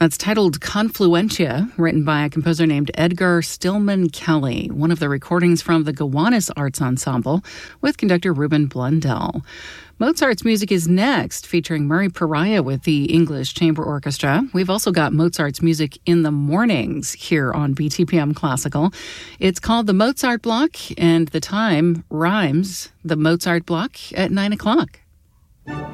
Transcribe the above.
That's titled Confluentia, written by a composer named Edgar Stillman Kelly, one of the recordings from the Gowanus Arts Ensemble with conductor Ruben Blundell. Mozart's music is next, featuring Murray Pariah with the English Chamber Orchestra. We've also got Mozart's music in the mornings here on BTPM Classical. It's called the Mozart Block, and the time rhymes the Mozart Block at 9 o'clock.